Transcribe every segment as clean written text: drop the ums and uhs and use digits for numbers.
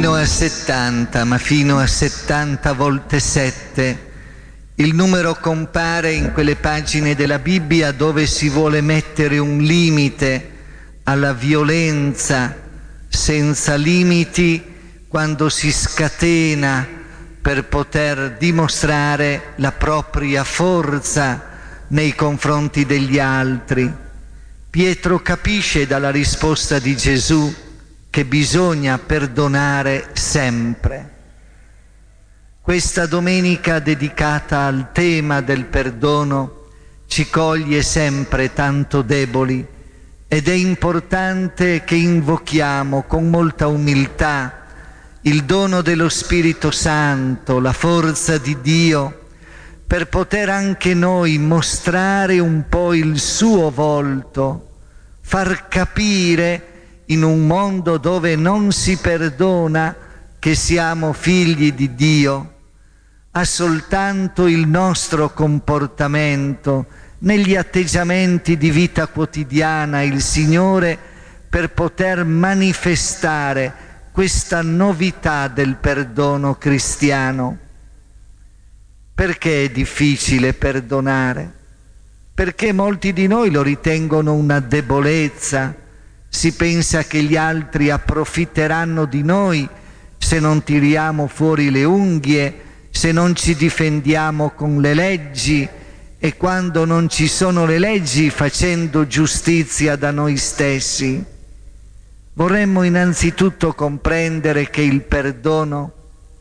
fino a 70, ma fino a 70 volte 7. Il numero compare in quelle pagine della Bibbia dove si vuole mettere un limite alla violenza senza limiti, quando si scatena per poter dimostrare la propria forza nei confronti degli altri. Pietro capisce dalla risposta di Gesù che bisogna perdonare sempre. Questa domenica dedicata al tema del perdono ci coglie sempre tanto deboli ed è importante che invochiamo con molta umiltà il dono dello Spirito Santo, la forza di Dio, per poter anche noi mostrare un po' il suo volto, far capire in un mondo dove non si perdona che siamo figli di Dio. Ha soltanto il nostro comportamento, negli atteggiamenti di vita quotidiana, il Signore per poter manifestare questa novità del perdono cristiano. Perché è difficile perdonare? Perché molti di noi lo ritengono una debolezza. Si pensa che gli altri approfitteranno di noi se non tiriamo fuori le unghie, se non ci difendiamo con le leggi e quando non ci sono le leggi facendo giustizia da noi stessi. Vorremmo innanzitutto comprendere che il perdono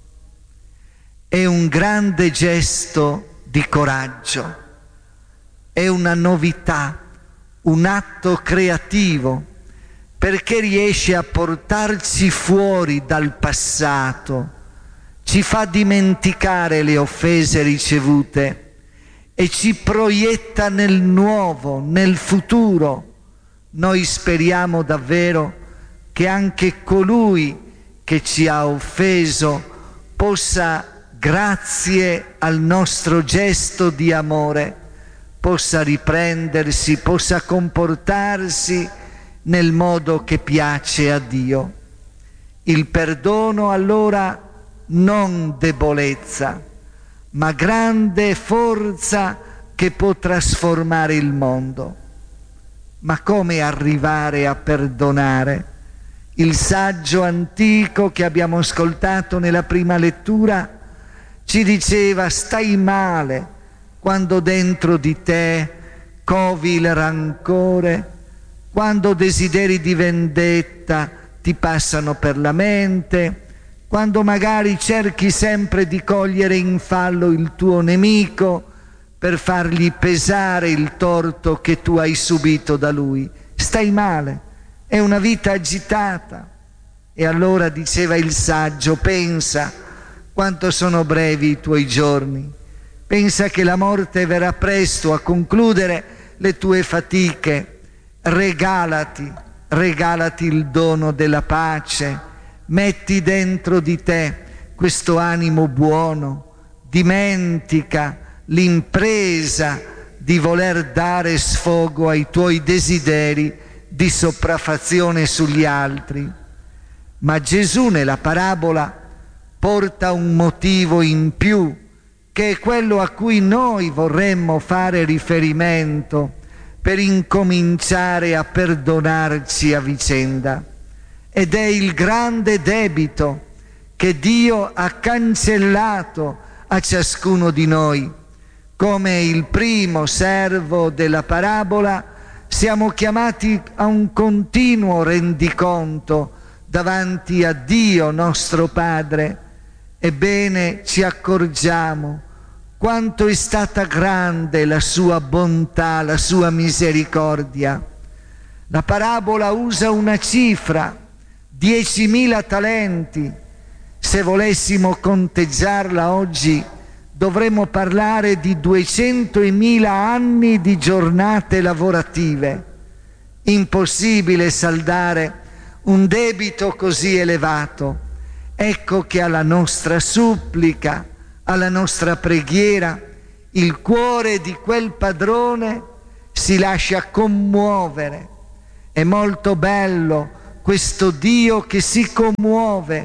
è un grande gesto di coraggio, è una novità, un atto creativo, perché riesce a portarci fuori dal passato, ci fa dimenticare le offese ricevute e ci proietta nel nuovo, nel futuro. Noi speriamo davvero che anche colui che ci ha offeso possa, grazie al nostro gesto di amore, possa riprendersi, possa comportarsi nel modo che piace a Dio. Il perdono allora non debolezza, ma grande forza che può trasformare il mondo. Ma come arrivare a perdonare? Il saggio antico che abbiamo ascoltato nella prima lettura ci diceva: stai male quando dentro di te covi il rancore, quando desideri di vendetta ti passano per la mente, quando magari cerchi sempre di cogliere in fallo il tuo nemico per fargli pesare il torto che tu hai subito da lui. Stai male, è una vita agitata. E allora diceva il saggio: pensa quanto sono brevi i tuoi giorni, pensa che la morte verrà presto a concludere le tue fatiche, regalati il dono della pace, metti dentro di te questo animo buono, dimentica l'impresa di voler dare sfogo ai tuoi desideri di sopraffazione sugli altri. Ma Gesù nella parabola porta un motivo in più, che è quello a cui noi vorremmo fare riferimento per incominciare a perdonarci a vicenda. Ed è il grande debito che Dio ha cancellato a ciascuno di noi. Come il primo servo della parabola, siamo chiamati a un continuo rendiconto davanti a Dio nostro Padre. Ebbene, ci accorgiamo quanto è stata grande la sua bontà, la sua misericordia. La parabola usa una cifra, 10.000 talenti. Se volessimo conteggiarla oggi, dovremmo parlare di 200.000 anni di giornate lavorative. Impossibile saldare un debito così elevato. Ecco che alla nostra supplica, alla nostra preghiera, il cuore di quel padrone si lascia commuovere. È molto bello questo Dio che si commuove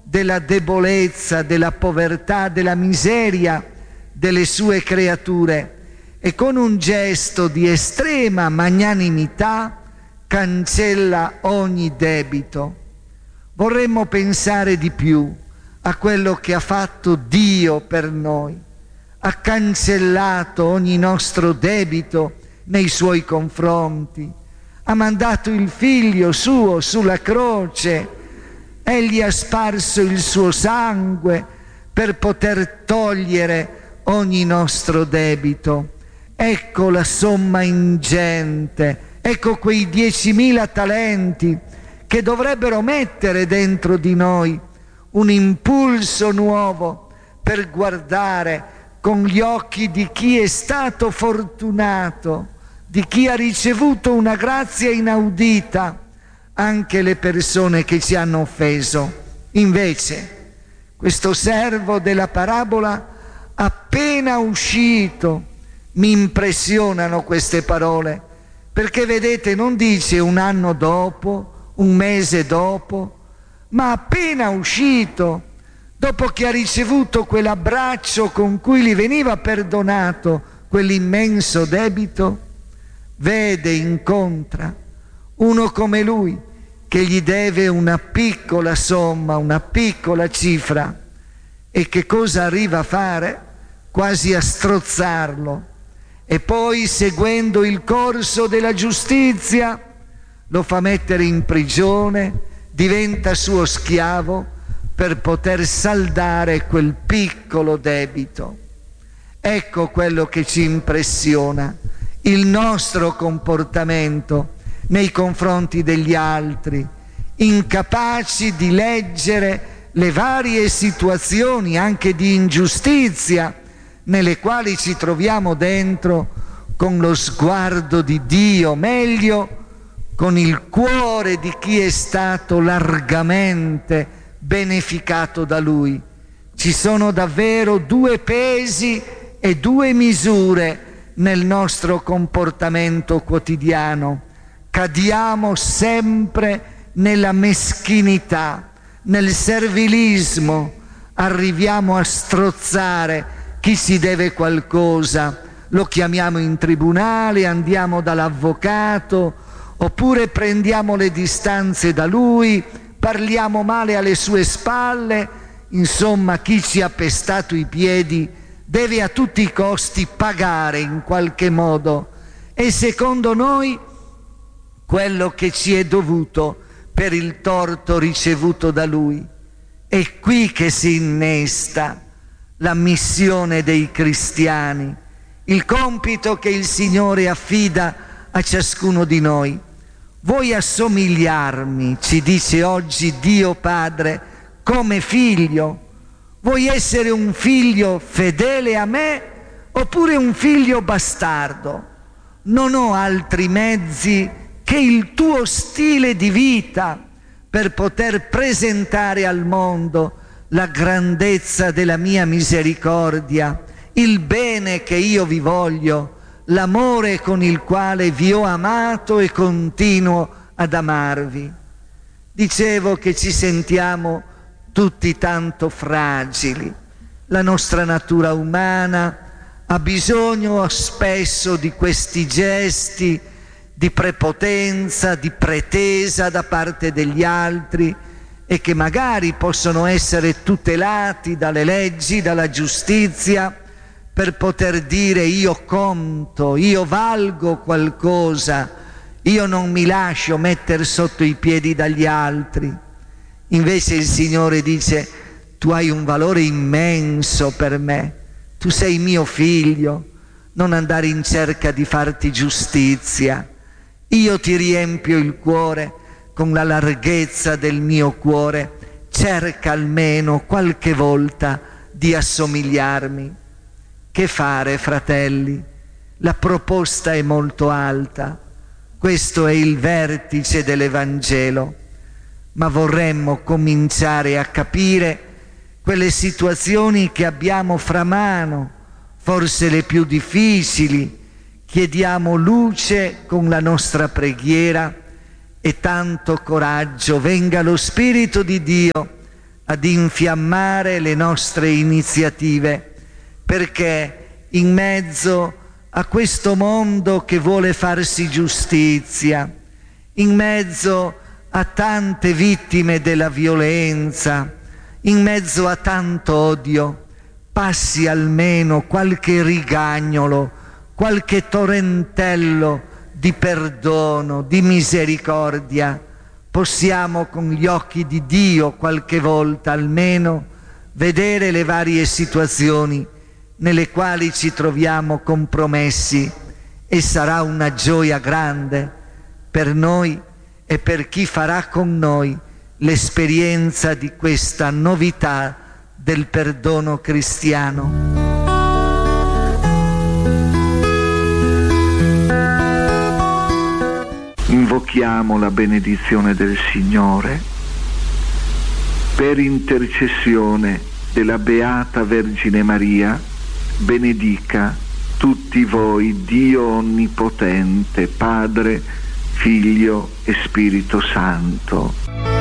della debolezza, della povertà, della miseria delle sue creature e con un gesto di estrema magnanimità cancella ogni debito. Vorremmo pensare di più a quello che ha fatto Dio per noi. Ha cancellato ogni nostro debito nei suoi confronti. Ha mandato il Figlio suo sulla croce. Egli ha sparso il suo sangue per poter togliere ogni nostro debito. Ecco la somma ingente, ecco quei 10.000 talenti che dovrebbero mettere dentro di noi un impulso nuovo per guardare con gli occhi di chi è stato fortunato, di chi ha ricevuto una grazia inaudita, anche le persone che ci hanno offeso. Invece, questo servo della parabola, appena uscito, mi impressionano queste parole, perché vedete, non dice un anno dopo, un mese dopo, ma appena uscito, dopo che ha ricevuto quell'abbraccio con cui gli veniva perdonato quell'immenso debito, vede, incontra uno come lui che gli deve una piccola somma, una piccola cifra, e che cosa arriva a fare? Quasi a strozzarlo, e poi, seguendo il corso della giustizia, lo fa mettere in prigione, diventa suo schiavo per poter saldare quel piccolo debito. Ecco quello che ci impressiona, il nostro comportamento nei confronti degli altri, incapaci di leggere le varie situazioni anche di ingiustizia nelle quali ci troviamo dentro con lo sguardo di Dio, meglio con il cuore di chi è stato largamente beneficato da Lui. Ci sono davvero due pesi e due misure nel nostro comportamento quotidiano. Cadiamo sempre nella meschinità, nel servilismo, arriviamo a strozzare chi si deve qualcosa, lo chiamiamo in tribunale, andiamo dall'avvocato, oppure prendiamo le distanze da lui, parliamo male alle sue spalle. Insomma, chi ci ha pestato i piedi deve a tutti i costi pagare in qualche modo, e secondo noi quello che ci è dovuto per il torto ricevuto da lui. È qui che si innesta la missione dei cristiani, il compito che il Signore affida a ciascuno di noi. Vuoi assomigliarmi, ci dice oggi Dio Padre, come figlio? Vuoi essere un figlio fedele a me oppure un figlio bastardo? Non ho altri mezzi che il tuo stile di vita per poter presentare al mondo la grandezza della mia misericordia, il bene che io vi voglio, l'amore con il quale vi ho amato e continuo ad amarvi. Dicevo che ci sentiamo tutti tanto fragili. La nostra natura umana ha bisogno spesso di questi gesti di prepotenza, di pretesa da parte degli altri, e che magari possono essere tutelati dalle leggi, dalla giustizia, per poter dire io conto, io valgo qualcosa, io non mi lascio mettere sotto i piedi dagli altri. Invece il Signore dice: tu hai un valore immenso per me, tu sei mio figlio, non andare in cerca di farti giustizia, io ti riempio il cuore con la larghezza del mio cuore, cerca almeno qualche volta di assomigliarmi. Che fare, fratelli? La proposta è molto alta, questo è il vertice dell'Evangelo, ma vorremmo cominciare a capire quelle situazioni che abbiamo fra mano, forse le più difficili. Chiediamo luce con la nostra preghiera e tanto coraggio. Venga lo Spirito di Dio ad infiammare le nostre iniziative, perché in mezzo a questo mondo che vuole farsi giustizia, in mezzo a tante vittime della violenza, in mezzo a tanto odio, passi almeno qualche rigagnolo, qualche torrentello di perdono, di misericordia. Possiamo con gli occhi di Dio qualche volta almeno vedere le varie situazioni nelle quali ci troviamo compromessi, e sarà una gioia grande per noi e per chi farà con noi l'esperienza di questa novità del perdono cristiano. Invochiamo la benedizione del Signore. Per intercessione della Beata Vergine Maria, benedica tutti voi Dio Onnipotente, Padre, Figlio e Spirito Santo.